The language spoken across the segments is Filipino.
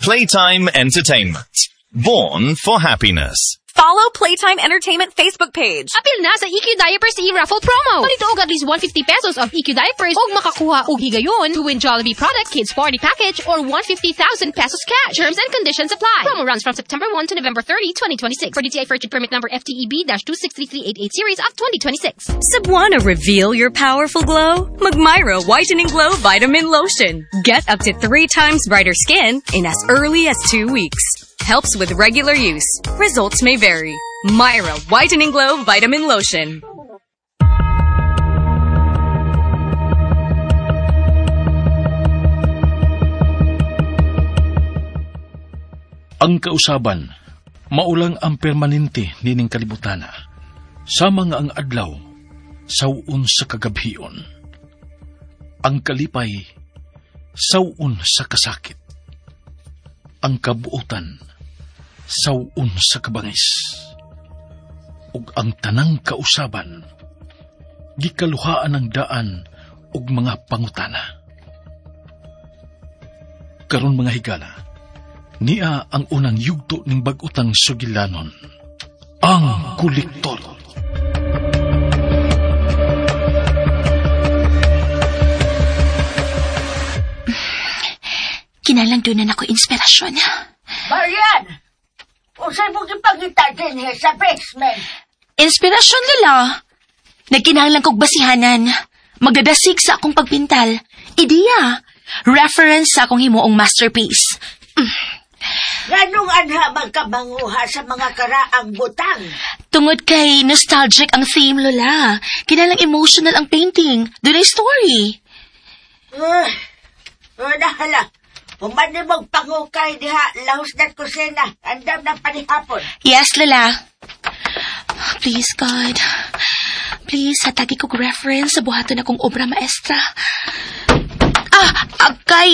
Playtime Entertainment. Born for happiness. Follow Playtime Entertainment Facebook page. Apil na sa EQ Diapers e-raffle promo. Palito og at least 150 pesos of EQ Diapers og makakuha og higayon to win Jollibee product Kids Party Package or 150,000 pesos cash. Terms and conditions apply. Promo runs from September 1 to November 30, 2026. For DTI Purchase Permit Number FTEB-263388 Series of 2026. Cebuana, reveal your powerful glow? Magmyra Whitening Glow Vitamin Lotion. Get up to 3 times brighter skin in as early as 2 weeks. Helps with regular use. Results may vary. Myra Whitening Glow Vitamin Lotion. Ang kausaban, maulang ang permanente nining kalibutana. Sama nga ang adlaw, sawun sa kagabhion. Ang kalipay, sawun sa kasakit. Ang kabuutan, sawun sa kabangis. Ug ang tanang kausaban, gikaluhaan ng daan ug mga pangutana. Karon mga higala, niya ang unang yugto ning bag-utang sugilanon, ang Kolektor. Kinalangdunan ako inspirasyon. Marian! Usay mo ipangita din sa basement. Inspirasyon lala. Nagkinahanglan kog basihanan. Magadasig sa akong pagpintal. Ideya. Reference sa akong himuong masterpiece. Ganong anha magkamanguha sa mga karaang butang? Tungod kay nostalgic ang theme, lola. Kinalang emotional ang painting. Doon ay story. Nahala. Umani mong pangukay diha, lahos na't kusina. Andam ng panihapon. Yes, Lala. Please, God. Please, hatagi kong reference sa buhaton akong obra maestra. Agkay.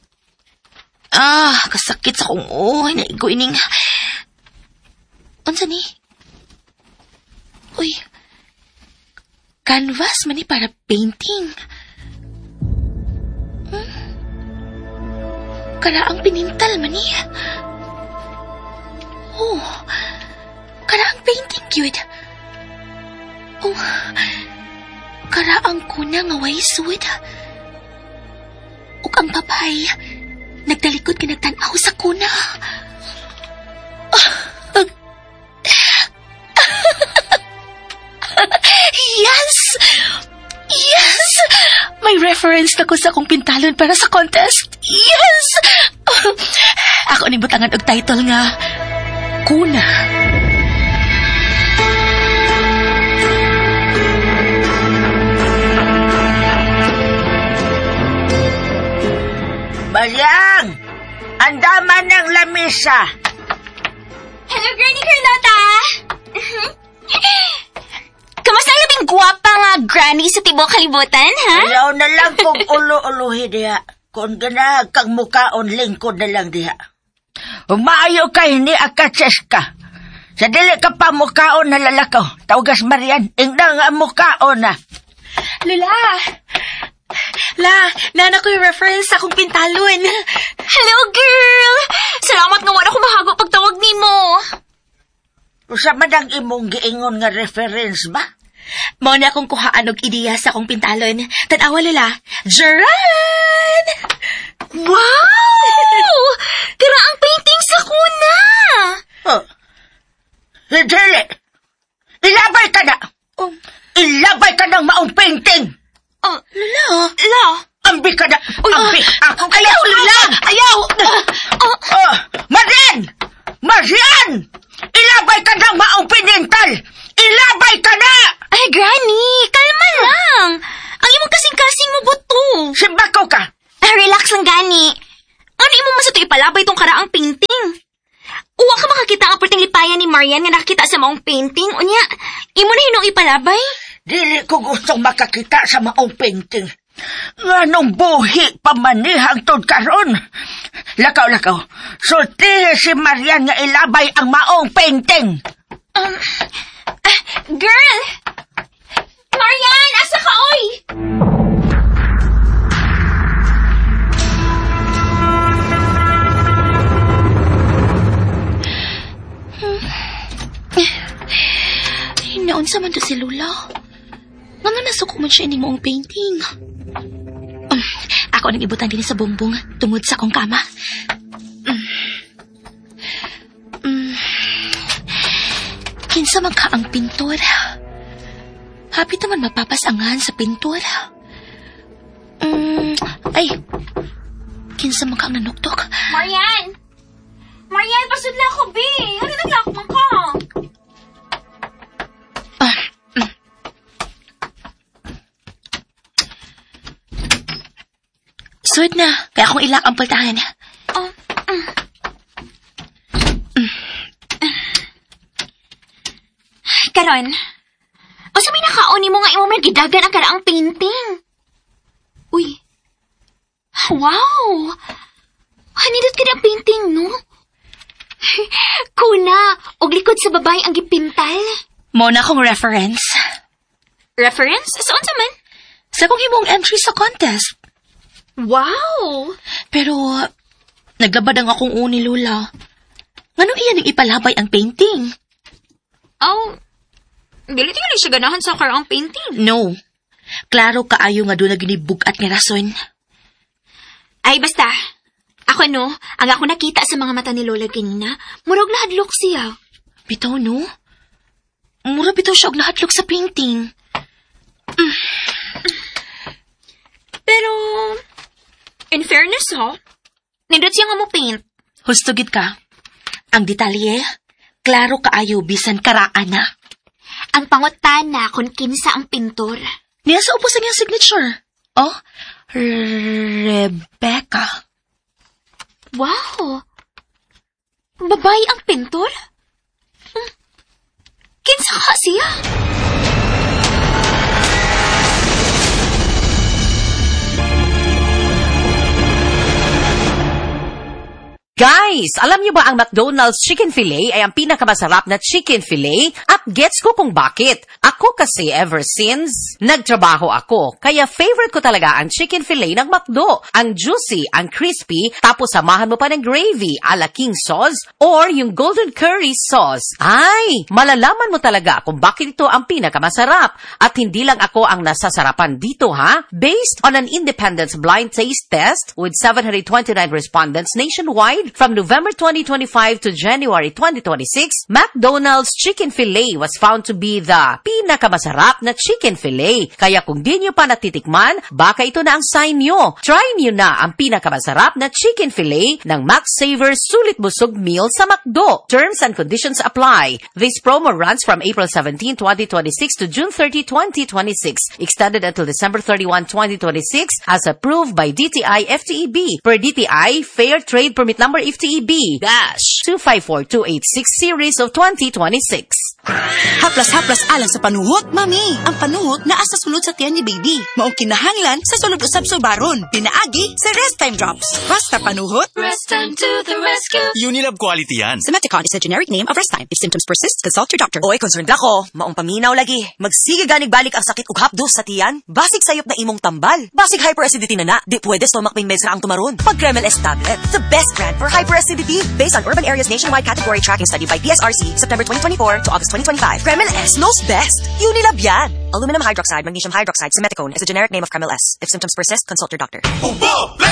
Kasakit sa kong naigo ining. Unsa ni? Uy. Canvas man ni para painting. Karaang pinintal man niya. Karaang painting cute. Karaang kuna nga way suwid. Ug ang babay, nagtalikod ka nagtanaw sa kuna. Yes! Yes! May reference na ko sa akong pintalon para sa contest. Yes! Ako ni butangan og title nga, Kuna. Balyang! Andaman ng lamisa. Hello, Granny Carlota! Kamusta ang labing guwapa nga granny sa tibok kalibutan, ha? Ayaw na lang kung ulo-uluhi diha. Kung ganahag kang mukaon, lingkod na lang diha. Umaayo kay ni akatses ka. Sa dili ka pa mukaon na lalakaw. Tawagas Marian, ingda nga mukaon na. Nana ko yung reference sa akong pintalon. Hello, girl! Salamat nga wala ko mahago pagtawag ni mo. Usa man ang imong giingon nga reference ba? Mao na akong kuhaan og ideya sa akong pintalon. Tan-awa, Lola. Jaran! Wow! Kara ang painting sa kuna! Dili! Ilabay ka na! Ilabay ka ng maong painting! Lola! Ambi ka na! Ambi! Ako kaya! Ayaw, Lola! Ayaw! Marian! Ilabay ka ng maong pinintal! Ilabay ka na! Ay, Granny! Kalma lang! Ang imong kasing-kasing mo buto! Simbakaw ka! Relax lang, Gani. Ano imo mas ito ipalabay itong karaang painting? Uwa ka makakita ang aperting lipayan ni Marian nga nakakita sa maong painting. Unya, imo na hinong ipalabay? Dili ko gustong makakita sa maong painting. Nganong buhi pamanihang tod karon. Lakaw. Sultihe si Marian nga ilabay ang maong painting. Girl! Marian, asa ka, oy? Kinsa man to si Lula? Nga nasuko man siya ini moong painting. Ako nang ibutang din sa bumbong tungod sa akong kama. Kinsa man ka ang pintor? Hapit naman mapapasangan sa pintor. Ay, kinsa man ka ang nanuktok? Marian! Marian, pasudla ko, B! Ano naglakman ka? Suod na, kaya akong ilak ang pultahan. Karon, o sa may nakaon mo nga imo man gidagan ang karaang painting. Uy. Wow! Hanidot ka na painting, no? Kuna, og likod sa babae ang gipintal. Mo na akong reference. Reference? Saan sa man? Sa kong himong entry sa contest. Wow! Pero, naglabad ang akong uni, Lula. Ngano iyan ang ipalabay ang painting? Oh, dili tingala siya ganahan sa karaang painting. No. Klaro kaayo nga doon na ginibugat nga rason. Ay, basta. Ako, no, ang ako nakita sa mga mata ni Lola kanina, murag nahadlok siya. Bitaw, no? Mura bitaw siya og nahadlok sa painting. Pero, in fairness, ha? Nindot siya nga mo paint. Hustugid ka. Ang detalye, klaro kaayo bisan karaan na. Ang pangutana kung kinsa ang pintor. Niya sa upos ang iyang signature. Oh, Rebecca. Wow! Babae ang pintor? Kinsa ka siya? Guys, alam niyo ba ang McDonald's Chicken Filet ay ang pinakamasarap na chicken filet? At gets ko kung bakit. Ako kasi ever since nagtrabaho ako, kaya favorite ko talaga ang chicken filet ng McDo. Ang juicy, ang crispy, tapos samahan mo pa ng gravy, ala king sauce, or yung golden curry sauce. Ay, malalaman mo talaga kung bakit ito ang pinakamasarap. At hindi lang ako ang nasasarapan dito, ha? Based on an independent blind taste test with 729 respondents nationwide, from November 2025 to January 2026, McDonald's Chicken Filet was found to be the pinakamasarap na chicken filet. Kaya kung di nyo pa natitikman, baka ito na ang sign nyo. Try nyo na ang pinakamasarap na chicken filet ng Max Saver Sulit Busog Meal sa McDo. Terms and conditions apply. This promo runs from April 17, 2026 to June 30, 2026. Extended until December 31, 2026 as approved by DTI FTEB. Per DTI, Fair Trade Permit Number FTEB-254286 series of 2026. Haplas-haplas alang sa panuhot, mami. Ang panuhot naa sa sulod sa tiyan ni baby. Maong kinahanglan sa sulod usab subaron. Pinaagi sa Rest Time Drops. Basta panuhot. Rest time to the rescue. Unilab quality yan. Simeticon is a generic name of Rest Time. If symptoms persist, consult your doctor. Oy, concerned ako. Maong paminaw lagi. Magsige ganig balik ang sakit ug hapdos sa tiyan. Basig sayop na imong tambal. Basig hyperacidity na. Di pwede stomach pain meds ra ang tumaron. Pag Kremel S tablet, the best brand for hyperacidity. Based on Urban Areas Nationwide Category Tracking Study by PSRC, September 2024 to August 2025. Kremel S knows best. Unilab yan. Aluminum hydroxide, magnesium hydroxide, simeticone is a generic name of Kremel S. If symptoms persist, consult your doctor.